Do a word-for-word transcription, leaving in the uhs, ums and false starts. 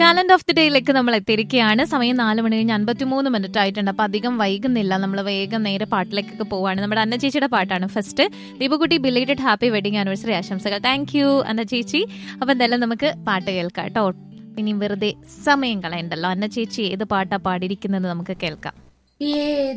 Talent of the ഡേയിലേക്ക് നമ്മൾ എത്തിയിരിക്കുകയാണ്. സമയം നാല് മണി കഴിഞ്ഞ് അൻപത്തിമൂന്ന് മിനിറ്റ് ആയിട്ടുണ്ട്. അപ്പൊ അധികം വൈകുന്നില്ല, നമ്മൾ വേഗം നേരെ പാട്ടിലേക്കൊക്കെ പോവാണ്. നമ്മുടെ അന്ന ചേച്ചിയുടെ പാട്ടാണ് first. ദീപകുട്ടി belated happy wedding anniversary ആശംസകൾ. താങ്ക് യു അന്ന ചേച്ചി. അപ്പൊ എന്തായാലും നമുക്ക് പാട്ട് കേൾക്കാം കേട്ടോ. ഇനി വെറുതെ സമയം കളയണ്ടല്ലോ. അന്ന ചേച്ചി ഏത് പാട്ടാ പാടിയിരിക്കുന്നത് നമുക്ക് കേൾക്കാം.